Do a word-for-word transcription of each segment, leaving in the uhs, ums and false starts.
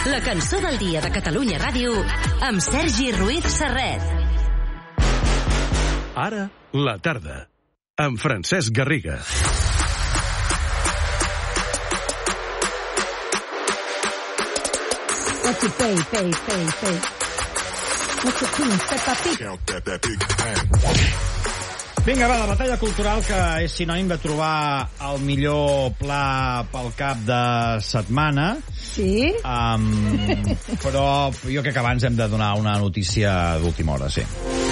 la cançó del dia de Catalunya Ràdio amb Sergi Ruiz Serret. Ara, la tarda, amb Francesc Garriga. What you pay, pay, pay, pay. What you pay, Peppa Pig. Vinga, va, la batalla cultural, que és sinònim de trobar el millor pla pel cap de setmana. Sí? Um, però jo crec que abans hem de donar una notícia d'última hora, sí.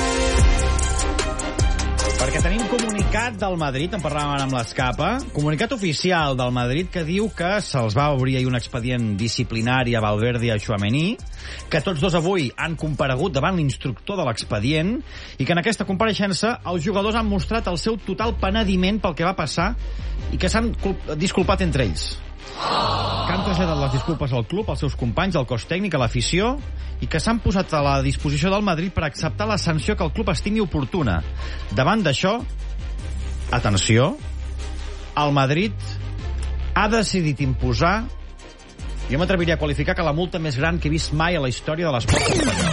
Perquè tenim comunicat del Madrid, en parlàvem amb l'Escapa, comunicat oficial del Madrid que diu que se'ls va obrir ahir un expedient disciplinari a Valverde i a Tchouaméni, que tots dos avui han comparegut davant l'instructor de l'expedient i que en aquesta compareixença els jugadors han mostrat el seu total penediment pel que va passar i que s'han disculpat entre ells. Que han traslladat les disculpes al club, als seus companys, al cos tècnic, a l'afició, i que s'han posat a la disposició del Madrid per acceptar la sanció que el club estimi oportuna. Davant d'això, atenció, el Madrid ha decidit imposar, jo m'atreviria a qualificar que la multa més gran que he vist mai a la història de l'esport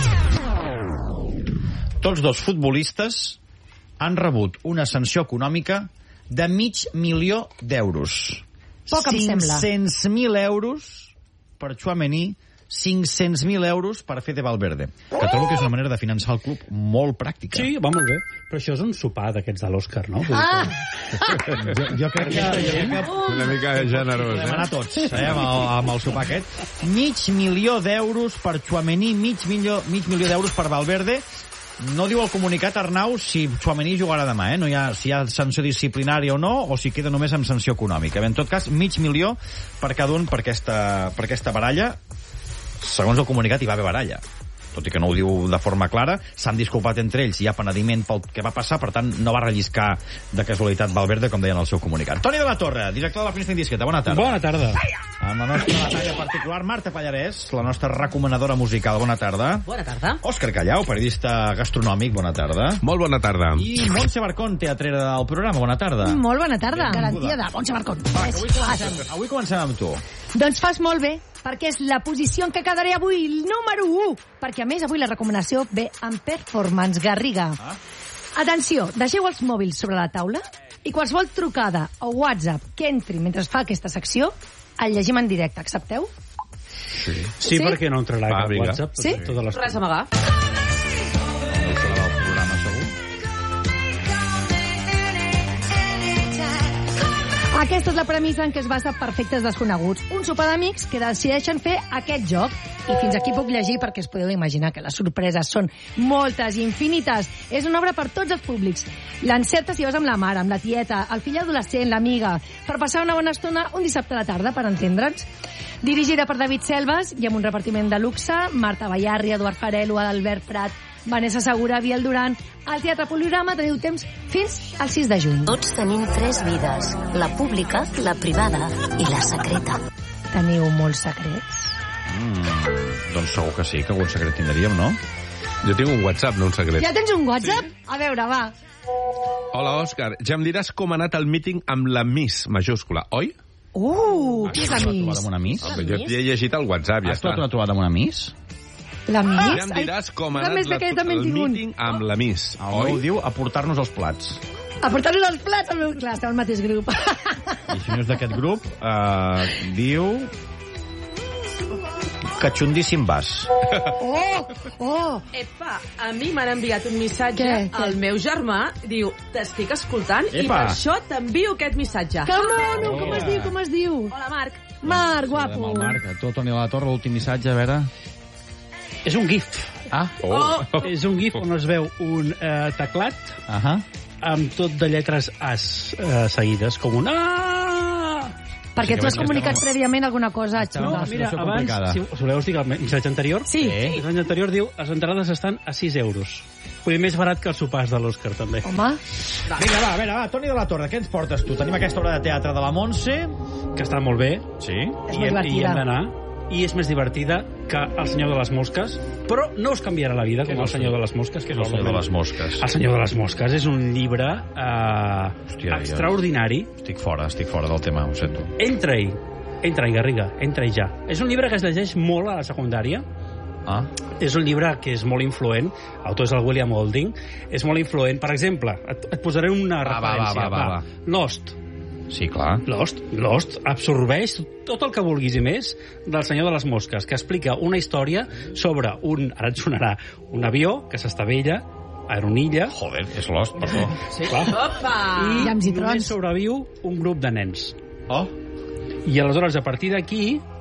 espanyol. Tots dos futbolistes han rebut una sanció econòmica de mig milió d'euros. Poc em sembla. cinc-cents mil euros per Tchouaméni, cinc-cents mil euros per Fede Valverde. Que trobo que és una manera de finançar el club molt pràctica. Sí, va molt bé. Però això és un sopar d'aquests de l'Òscar, no? Ah! Jo, jo crec que... Jo crec que Una mica generós, podem eh? anar tots, eh, amb el, amb el sopar aquest. Mig milió d'euros per Tchouaméni, mig milió, mig milió d'euros per Valverde. No diu el comunicat, Arnau, si Tchouaméni jugarà demà, eh? No hi ha, si hi ha sanció disciplinària o no, o si queda només amb sanció econòmica. Bé, en tot cas, mig milió per cada un per aquesta, per aquesta baralla. Segons el comunicat, hi va haver baralla. Tot i que no ho diu de forma clara, s'han disculpat entre ells, hi ha penediment pel que va passar, per tant, no va relliscar de casualitat Valverde, com deien el seu comunicat. Toni de la Torre, director de la Finestra Indiscreta, bona tarda. Bona tarda. Amb la nostra batalla particular, Marta Pallarès, la nostra recomanadora musical, bona tarda. Bona tarda. Òscar Callau, periodista gastronòmic, bona tarda. Molt bona tarda. I Montse Barcón, teatrera del programa, bona tarda. Molt bona tarda. Benvinguda. Garantia de Montse Barcón. Va, que avui comencem, avui comencem amb tu. Doncs fas molt bé, perquè és la posició en què quedaré avui, el número u. Perquè, a més, avui la recomanació ve amb Performance Garriga. Ah. Atenció, deixeu els mòbils sobre la taula i qualsevol trucada o WhatsApp que entri mentre es fa aquesta secció, el llegim en directe. Accepteu? Sí, Sí? perquè no entrarà Va, cap vinga. WhatsApp. Sí? Totes les... Res a amagar. El programa, segur. Aquesta és la premissa en què es basa Perfectes Desconeguts, un sopar d'amics que decideixen fer aquest joc. I fins aquí puc llegir perquè es podeu imaginar que les sorpreses són moltes i infinites. És una obra per tots els públics. L'encertes si vas amb la mare, amb la tieta, el fill adolescent, l'amiga, per passar una bona estona un dissabte a la tarda, per entendre'ns. Dirigida per David Selves i amb un repartiment de luxe, Marta Bayarri, Eduard Farelo, Adalbert Prat, Vanessa Segura, Biel Duran. Al Teatre Poligrama teniu temps fins al sis de juny. Tots tenim tres vides. La pública, la privada i la secreta. Teniu molts secrets? Mm, doncs segur que sí, que algun secret tindríem, no? Jo tinc un WhatsApp, no un secret. Ja tens un WhatsApp? Sí. A veure, va. Hola, Òscar. Ja em diràs com ha anat el míting amb la Miss majúscula, oi? Uh, qui és la Has trobat Miss? amb una Miss? Home, jo he llegit el WhatsApp, ja Has trobat està. una trobada amb una Miss? La Miss? Ja em diràs com ha la anat més la, que jo també en el tinc un. míting amb la Miss, El meu oi? diu aportar-nos els plats. Aportar-nos els plats al meu clar, estem al mateix grup. I si no és d'aquest grup, eh, diu... Catxundíssim vas. Oh, oh. Epa, a mi m'han enviat un missatge Què? al meu germà, diu, t'estic escoltant i Epa. per això t'envio aquest missatge. Que mono, com es diu, com es diu? Hola, Marc. Marc, Amb guapo. el Marc, a tu, Toni de la Torre, l'últim missatge, a veure... És un gif. Ah, Oh. És un gif on es veu un eh, teclat ahà. amb tot de lletres As eh, seguides, com un ah! Perquè tu has comunicat prèviament alguna cosa Estava xunga. una Mira, situació abans, complicada. si, si voleu, us dic el missatge anterior. Sí. Sí. El missatge anterior diu, les entrades estan a sis euros. Vull dir, més barat que els sopars de l'Òscar, també. Home, Vinga, va, a veure, va, Toni de la Torre, què ens portes tu? Tenim aquesta obra de teatre de la Montse. Que està molt bé. Sí. és I molt hem, i divertida. hem d'anar. I és més divertida que El senyor de les mosques, però no us canviarà la vida com El senyor de les mosques, que és El senyor de les mosques. El senyor de les mosques és un llibre eh, Hòstia, extraordinari. Estic fora, estic fora del tema, ho sento. Entra-hi. Entra-hi, Garriga, entra-hi ja. És un llibre que es llegeix molt a la secundària. Ah. És un llibre que és molt influent. L'autor és el William Golding. És molt influent. Per exemple, et, et posaré una va, referència. Va, va, va, va. Lost. Sí, clar. Lost, Lost absorbeix tot el que vulguis i més del Senyor de les Mosques, que explica una història sobre un, ara et sonarà, un avió que s'estavella a una illa. Joder, és Lost, perdó. Sí, clar. Opa! I Llams i només trons. sobreviu un grup de nens. Oh. I aleshores, a partir d'aquí,